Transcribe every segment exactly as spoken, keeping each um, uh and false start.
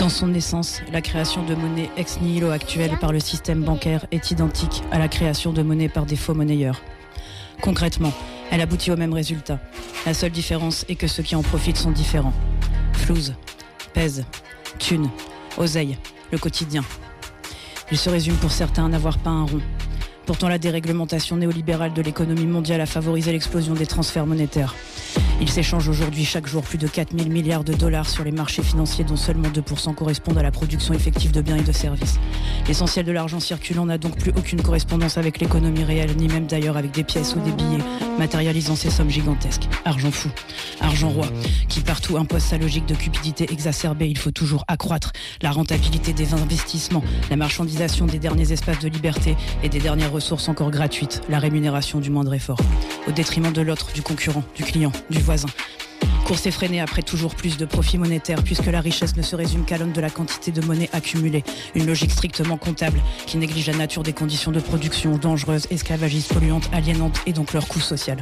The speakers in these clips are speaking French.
Dans son essence, la création de monnaie ex nihilo actuelle par le système bancaire est identique à la création de monnaie par des faux monnayeurs. Concrètement, elle aboutit au même résultat. La seule différence est que ceux qui en profitent sont différents. Flouze, pèse, thune, oseille, le quotidien. Il se résume pour certains à n'avoir pas un rond. Pourtant, la déréglementation néolibérale de l'économie mondiale a favorisé l'explosion des transferts monétaires. Il s'échange aujourd'hui chaque jour plus de quatre mille milliards de dollars sur les marchés financiers, dont seulement deux pour cent correspondent à la production effective de biens et de services. L'essentiel de l'argent circulant n'a donc plus aucune correspondance avec l'économie réelle, ni même d'ailleurs avec des pièces ou des billets, matérialisant ces sommes gigantesques. Argent fou, argent roi, qui partout impose sa logique de cupidité exacerbée. Il faut toujours accroître la rentabilité des investissements, la marchandisation des derniers espaces de liberté et des dernières ressources encore gratuites, la rémunération du moindre effort, au détriment de l'autre, du concurrent, du client, du voisin. Course effrénée après toujours plus de profits monétaires, puisque la richesse ne se résume qu'à l'aune de la quantité de monnaie accumulée. Une logique strictement comptable qui néglige la nature des conditions de production dangereuses, esclavagistes, polluantes, aliénantes et donc leur coût social.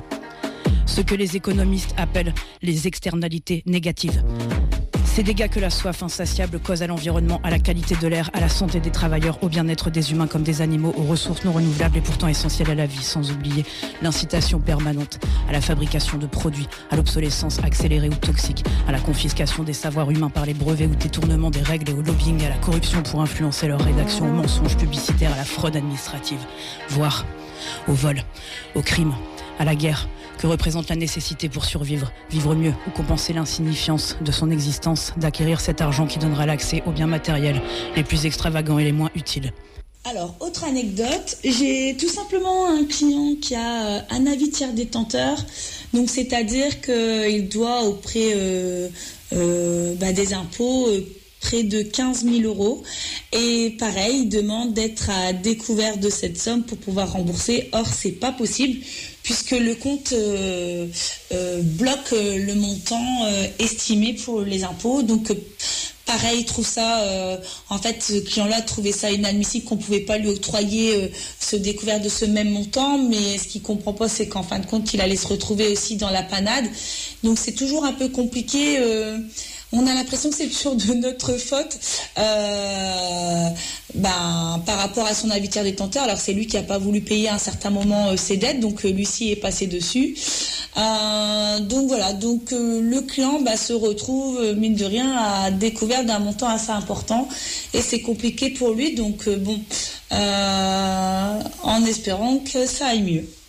Ce que les économistes appellent les externalités négatives. Ces dégâts que la soif insatiable cause à l'environnement, à la qualité de l'air, à la santé des travailleurs, au bien-être des humains comme des animaux, aux ressources non renouvelables et pourtant essentielles à la vie, sans oublier l'incitation permanente à la fabrication de produits, à l'obsolescence accélérée ou toxique, à la confiscation des savoirs humains par les brevets ou détournement des règles et au lobbying, à la corruption pour influencer leur rédaction, aux mensonges publicitaires, à la fraude administrative, voire au vol, au crime, à la guerre, que représente la nécessité pour survivre, vivre mieux ou compenser l'insignifiance de son existence, d'acquérir cet argent qui donnera l'accès aux biens matériels les plus extravagants et les moins utiles. Alors, autre anecdote, j'ai tout simplement un client qui a un avis tiers détenteur, donc c'est-à-dire qu'il doit auprès euh, euh, bah, des impôts euh, près de quinze mille euros. Et pareil, il demande d'être à découvert de cette somme pour pouvoir rembourser. Or, c'est pas possible puisque le compte euh, euh, bloque le montant euh, estimé pour les impôts. Donc, euh, pareil, il trouve ça, euh, en fait, ce client-là trouvait ça inadmissible qu'on ne pouvait pas lui octroyer euh, ce découvert de ce même montant, mais ce qu'il ne comprend pas, c'est qu'en fin de compte, il allait se retrouver aussi dans la panade. Donc, c'est toujours un peu compliqué. Euh, On a l'impression que c'est toujours de notre faute euh, ben, par rapport à son avis tiers détenteur. Alors c'est lui qui n'a pas voulu payer à un certain moment euh, ses dettes, donc euh, lui-ci est passé dessus. Euh, donc voilà, donc euh, le client bah, se retrouve, euh, mine de rien, à découvert d'un montant assez important et c'est compliqué pour lui. Donc euh, bon, euh, en espérant que ça aille mieux.